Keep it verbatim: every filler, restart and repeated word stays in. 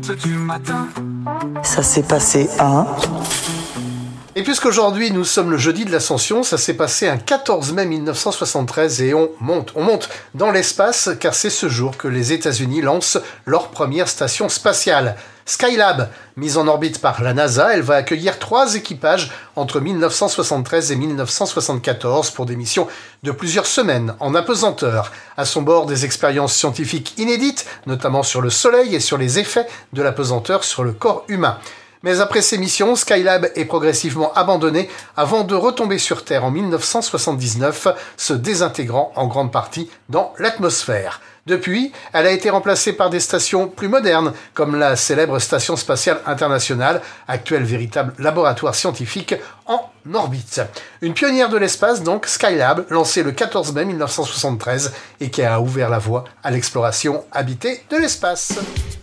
trente du matin. Ça s'est passé un... Et puisqu'aujourd'hui nous sommes le jeudi de l'Ascension, ça s'est passé un quatorze mai mille neuf cent soixante-treize et on monte, on monte dans l'espace car c'est ce jour que les États-Unis lancent leur première station spatiale. Skylab, mise en orbite par la NASA, elle va accueillir trois équipages entre mille neuf cent soixante-treize et mille neuf cent soixante-quatorze pour des missions de plusieurs semaines en apesanteur. À son bord, des expériences scientifiques inédites, notamment sur le Soleil et sur les effets de l'apesanteur sur le corps humain. Mais après ces missions, Skylab est progressivement abandonné avant de retomber sur Terre en mille neuf cent soixante-dix-neuf, se désintégrant en grande partie dans l'atmosphère. Depuis, elle a été remplacée par des stations plus modernes, comme la célèbre Station spatiale internationale, actuel véritable laboratoire scientifique en orbite. Une pionnière de l'espace donc, Skylab, lancée le quatorze mai mille neuf cent soixante-treize et qui a ouvert la voie à l'exploration habitée de l'espace.